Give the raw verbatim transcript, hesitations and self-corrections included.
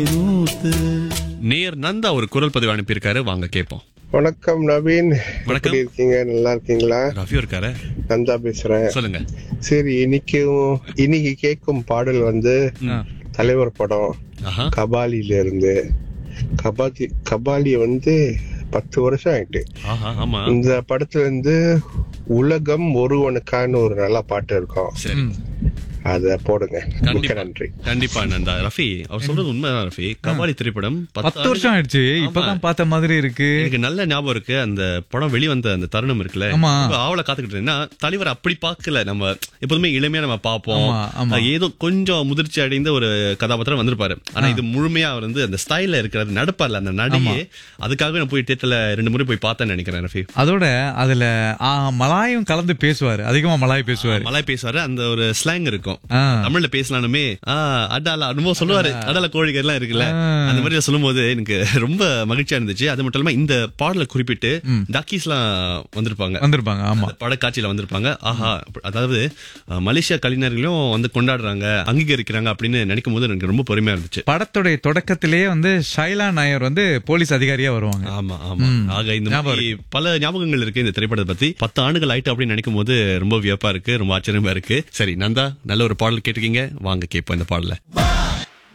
நேர் நந்தா ஒரு குரல் பதிவு அனுப்பியிருக்காரு, வாங்க கேட்போம். வணக்கம் நவீன், வணக்கம். எப்படி இருக்கீங்க? நல்லா இருக்கீங்களா? ரஃபி இருக்காரு, நந்தா பேசுறேன். சொல்லுங்க. சரி, இன்னைக்கும் இன்னைக்கு கேட்கும் பாடல் வந்து தலைவர் படம் ஆஹா. கபாலில இருந்து. கபாலி கபாலி வந்து பத்து வருஷம் ஆயிட்டு. ஆஹா, ஆமா. இந்த படத்துல இருந்து உலகம் ஒருவனுக்கான ஒரு நல்ல பாட்டு இருக்கும், சரி, அத போடுங்க. மிக்க கண்டிப்பா நன்றி. கண்டிப்பா நந்தா. ரஃபி அவர் சொல்றது உண்மைதான் ரஃபி. கபாலி திரைப்படம் பத்து வருஷம் ஆயிடுச்சு, இப்பதான் பார்த்த மாதிரி இருக்கு. எனக்கு நல்ல ஞாபகம் இருக்கு. அந்த படம் வெளிவந்த அந்த தருணம் இருக்குல்ல, ஆமா. ஆவலை காத்துக்கிட்டு இருந்தேன்னா, தலைவர் அப்படி பார்க்கல. நம்ம எப்போதுமே இளமையா நம்ம பார்ப்போம். ஆமா, ஆமா. ஏதோ கொஞ்சம் முதிர்ச்சி அடைந்த ஒரு கதாபாத்திரம் வந்திருப்பாரு. ஆனா இது முழுமையா அவர் வந்து அந்த ஸ்டைல்ல இருக்கிறது, நடப்பார்ல அந்த நடிகை. அதுக்காக நான் போய் தியேட்டர்ல ரெண்டு முறை போய் பார்த்தேன்னு நினைக்கிறேன் ரஃபி. அதோட அதுல ஆ, மலாயும் கலந்து பேசுவாரு, அதிகமா மலாய் பேசுவாரு. மலாய் பேசுவாரு, அந்த ஒரு ஸ்லாங் இருக்கும். ஆ. தமிழ்ல பேசலானுமே அடால அனுபவம் சொல்லுவாரு. அடால கோழிகள் எல்லாம் இருக்குல்ல, அந்த மாதிரி சொல்லும் போது எனக்கு ரொம்ப மகிழ்ச்சியா இருந்துச்சு. அது மட்டும் இல்லாம இந்த பாடல குறிப்பிட்டு டாக்கீஸ் எல்லாம் வந்திருப்பாங்க வந்திருப்பாங்க. ஆமா, படக்காட்சியில வந்திருப்பாங்க. ஆஹா, அதாவது மலேசியா கலைஞர்களும் வந்து கொண்டாடுறாங்க, அங்கீகரிக்கிறாங்க அப்படின்னு நினைக்கும் போது எனக்கு ரொம்ப பெருமையா இருந்துச்சு. படத்துடைய தொடக்கத்திலேயே வந்து ஷைலா நாயர் வந்து போலீஸ் அதிகாரியா வருவாங்க. ஆமா ஆமா. ஆக இந்த மாதிரி பல ஞாபகங்கள் இருக்கு இந்த திரைப்படத்தை பத்தி. பத்து ஆண்டுகள் ஆயிட்டு அப்படின்னு நினைக்கும் போது ரொம்ப வியப்பா இருக்கு, ரொம்ப ஆச்சரியமா இருக்கு. சரி நந்தா, நல்ல ஒரு பாடல் கேட்டிருக்கீங்க, வாங்க கேட்போம் இந்த பாடல.